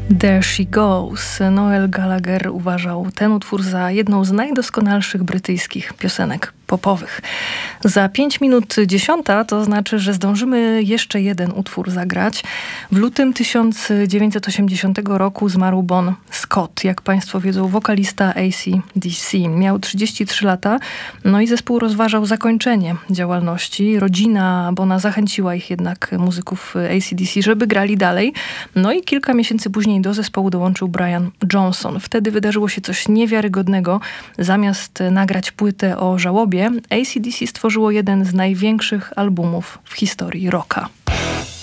There She Goes. Noel Gallagher uważał ten utwór za jedną z najdoskonalszych brytyjskich piosenek popowych. Za 5 minut 10 to znaczy, że zdążymy jeszcze jeden utwór zagrać. W lutym 1980 roku zmarł Bon Scott. Jak Państwo wiedzą, wokalista AC/DC. Miał 33 lata, no i zespół rozważał zakończenie działalności. Rodzina Bona zachęciła ich jednak, muzyków AC/DC, żeby grali dalej. No i kilka miesięcy później do zespołu dołączył Brian Johnson. Wtedy wydarzyło się coś niewiarygodnego. Zamiast nagrać płytę o żałobie, AC/DC stworzyło jeden z największych albumów w historii rocka.